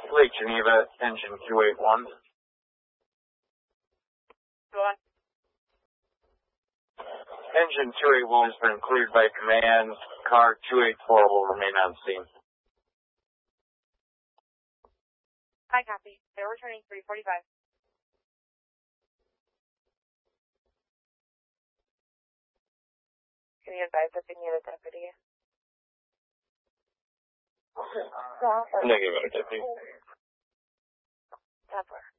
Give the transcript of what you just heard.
Lake Geneva, engine 281. Go on. Engine 281 has been cleared by command. Car 284 will remain on scene. Hi, copy. They're returning 345. Can you advise that they need a deputy? Negative, deputy. That's where.